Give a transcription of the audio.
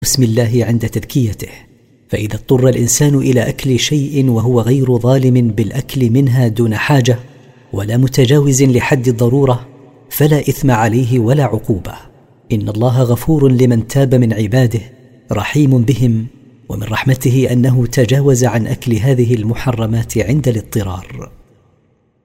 بسم الله عند تذكيته. فإذا اضطر الإنسان إلى أكل شيء وهو غير ظالم بالأكل منها دون حاجة ولا متجاوز لحد الضرورة فلا إثم عليه ولا عقوبة. إن الله غفور لمن تاب من عباده رحيم بهم، ومن رحمته أنه تجاوز عن أكل هذه المحرمات عند الاضطرار.